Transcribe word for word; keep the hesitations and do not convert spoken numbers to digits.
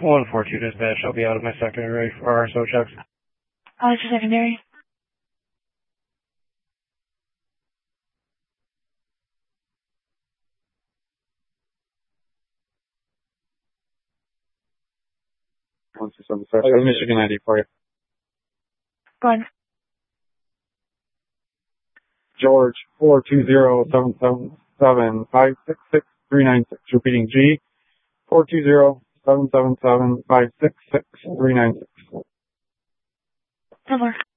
one four two dispatch. I'll be out of my secondary for R S O checks. Oh, it's a secondary. one two seven six. I got Michigan I D for you. Go on. George, four two zero seven seven seven five six six three nine six. Repeating G, four two zero seven seven seven five six six three nine six. Similar.